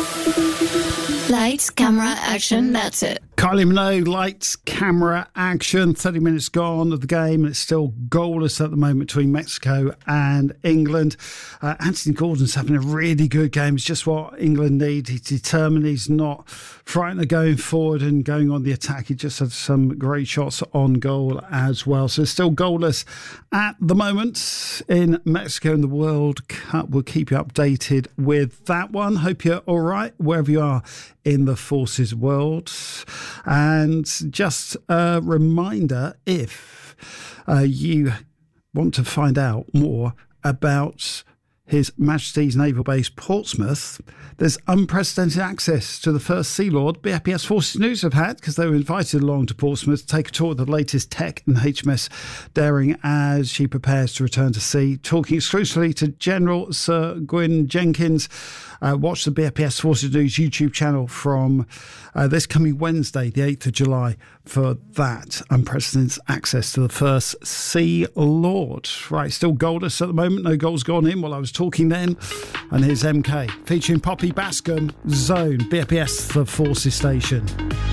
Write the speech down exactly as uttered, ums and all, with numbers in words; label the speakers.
Speaker 1: Lights, camera, action, that's it.
Speaker 2: Kylie Minogue, lights, camera, action. thirty minutes gone of the game, and it's still goalless at the moment between Mexico and England. Uh, Anthony Gordon's having a really good game. It's just what England need. He's determined. He's not frightened of going forward and going on the attack. He just had some great shots on goal as well. So it's still goalless at the moment in Mexico in the World Cup. We'll keep you updated with that one. Hope you're all right wherever you are in the forces world. And just a reminder, if uh, you want to find out more about His Majesty's Naval Base Portsmouth, there's unprecedented access to the first Sea Lord B F P S Forces News have had, because they were invited along to Portsmouth to take a tour of the latest tech in H M S Daring as she prepares to return to sea. Talking exclusively to General Sir Gwyn Jenkins. Uh, watch the B F P S Forces News YouTube channel from uh, this coming Wednesday, the eighth of July, for that unprecedented access to the first Sea Lord. Right, still goalless at the moment. No goals gone in while I was talking then. And here's M K featuring Poppy Bascom, Zone, B F P S, the Forces Station.